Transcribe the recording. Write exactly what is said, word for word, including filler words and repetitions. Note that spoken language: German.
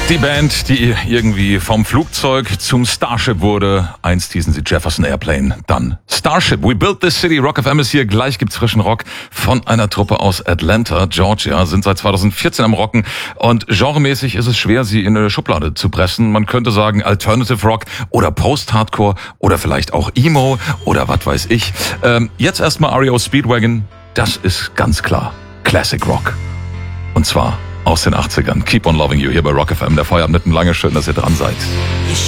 Die Band, die irgendwie vom Flugzeug zum Starship wurde. Einst hießen sie Jefferson Airplane, dann Starship. We built this city. Rock F M ist hier. Gleich gibt's frischen Rock von einer Truppe aus Atlanta, Georgia. Sind seit zweitausendvierzehn am Rocken. Und genremäßig ist es schwer, sie in eine Schublade zu pressen. Man könnte sagen Alternative Rock oder Post-Hardcore oder vielleicht auch Emo oder was weiß ich. Ähm, jetzt erstmal R E O Speedwagon. Das ist ganz klar Classic Rock. Und zwar aus den achtzigern. Keep on loving you hier bei Rock F M. Der Feierabend mitten lange. Schön, dass ihr dran seid.